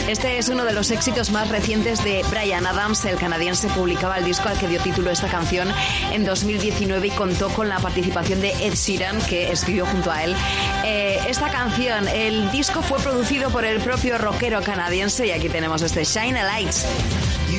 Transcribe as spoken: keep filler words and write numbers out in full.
Este es uno de los éxitos más recientes de Bryan Adams. El canadiense publicaba el disco al que dio título esta canción en dos mil diecinueve y contó con la participación de Ed Sheeran, que escribió junto a él eh, esta canción. El disco fue producido por el propio rockero canadiense y aquí tenemos este Shine a Lights.